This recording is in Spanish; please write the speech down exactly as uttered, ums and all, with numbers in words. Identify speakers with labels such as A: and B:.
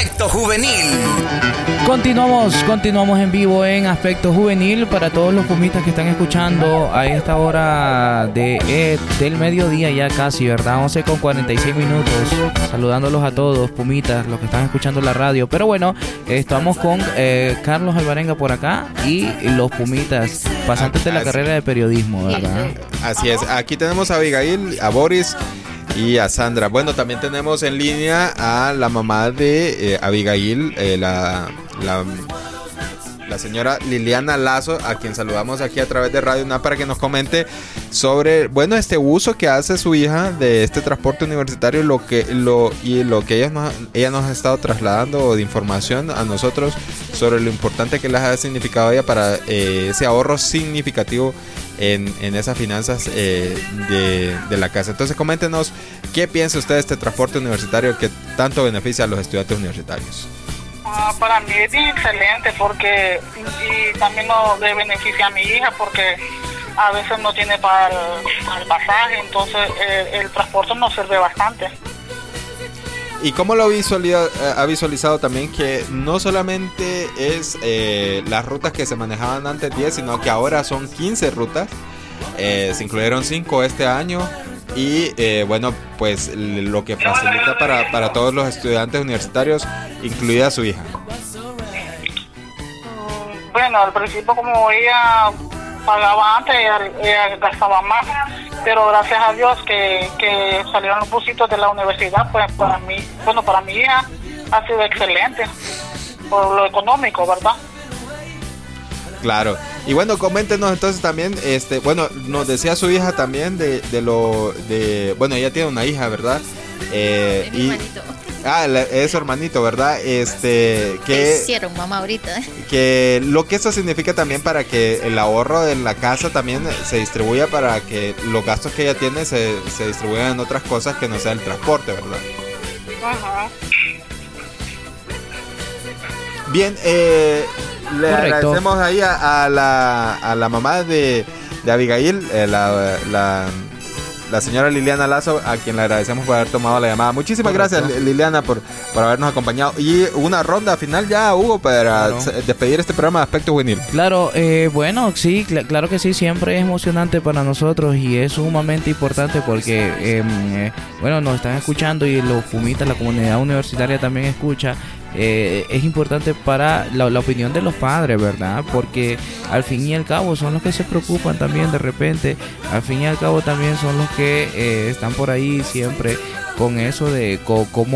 A: Aspecto Juvenil.
B: Continuamos, continuamos en vivo en Aspecto Juvenil para todos los pumitas que están escuchando a esta hora de, eh, del mediodía ya casi, ¿verdad? once con cuarenta y seis minutos. Saludándolos a todos, pumitas, los que están escuchando la radio. Pero bueno, eh, estamos con eh, Carlos Alvarenga por acá y los pumitas, pasantes de la carrera de periodismo, ¿verdad?
C: Así es. Aquí tenemos a Abigail, a Boris y a Sandra. Bueno, también tenemos en línea a la mamá de eh, Abigail, eh, la, la, la señora Liliana Lazo, a quien saludamos aquí a través de Radio UNAM para que nos comente sobre, bueno, este uso que hace su hija de este transporte universitario, lo que lo y lo que ella nos, ella nos ha estado trasladando de información a nosotros sobre lo importante que les ha significado a ella para eh, ese ahorro significativo En, en esas finanzas eh, de, de la casa. Entonces coméntenos qué piensa usted de este transporte universitario que tanto beneficia a los estudiantes universitarios.
D: Uh, para mí es bien excelente porque y también nos le beneficia a mi hija porque a veces no tiene para el, para el pasaje, entonces eh, el transporte nos sirve bastante.
C: ¿Y cómo lo visualiza, ha visualizado también que no solamente es eh, las rutas que se manejaban antes diez, sino que ahora son quince rutas? Eh, se incluyeron cinco este año y eh, bueno, pues lo que facilita para, para todos los estudiantes universitarios, incluida su hija.
D: Bueno, al principio como ella pagaba antes, ella, ella gastaba más, pero gracias a Dios que, que salieron los busitos de la universidad, pues para mí, bueno, para mi hija ha sido excelente por lo económico, ¿verdad?
C: Claro. Y bueno, coméntenos entonces también, este, bueno, nos decía su hija también de, de lo, de, bueno, ella tiene una hija, ¿verdad? Eh,
E: es mi
C: y,
E: hermanito.
C: Ah, la, es su hermanito, ¿verdad? Este, que
E: hicieron mamá ahorita, ¿eh?
C: Que lo que eso significa también para que el ahorro de la casa también se distribuya para que los gastos que ella tiene se, se distribuyan en otras cosas que no sea el transporte, ¿verdad?
D: Ajá.
C: Bien, eh, le
B: Correcto.
C: agradecemos ahí a, a, la, a la mamá de, de Abigail, eh, la, la, la señora Liliana Lazo, a quien le agradecemos por haber tomado la llamada. Muchísimas
B: Correcto.
C: gracias, Liliana, por, por habernos acompañado. Y una ronda final ya, Hugo, para
B: Claro.
C: despedir este programa de Aspecto Juvenil.
B: Claro, eh, bueno, sí, cl- claro que sí, siempre es emocionante para nosotros y es sumamente importante porque, eh, eh, bueno, nos están escuchando y los pumitas, la comunidad universitaria también escucha. Eh, es importante para la, la opinión de los padres, ¿verdad? Porque al fin y al cabo son los que se preocupan también de repente, al fin y al cabo también son los que eh, están por ahí siempre con eso de co- cómo